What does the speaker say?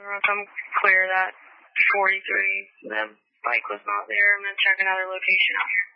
Come clear that 43. The bike was not there. I'm going to check another location out here.